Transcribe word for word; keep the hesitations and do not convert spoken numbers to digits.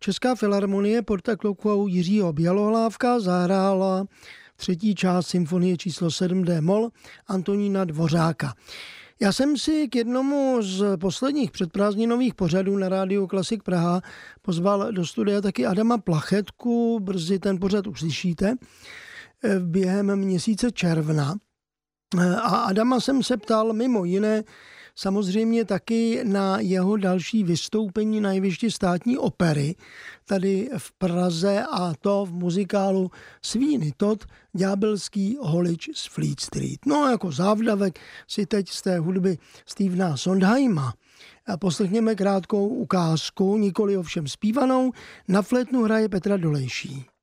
Česká filharmonie pod taktovkou Jiřího Bělohlávka zahrála třetí část symfonie číslo sedm D moll Antonína Dvořáka. Já jsem si k jednomu z posledních předprázdninových pořadů na rádiu Klasik Praha pozval do studia taky Adama Plachetku, brzy ten pořad uslyšíte, během měsíce června. A Adama jsem se ptal mimo jiné samozřejmě taky na jeho další vystoupení na jevišti Státní opery tady v Praze, a to v muzikálu Sweeney Todd, Ďábelský holič z Fleet Street. No a jako závdavek si teď z té hudby Stephena Sondheima poslechněme krátkou ukázku, nikoli ovšem zpívanou, na flétnu hraje Petra Dolejší.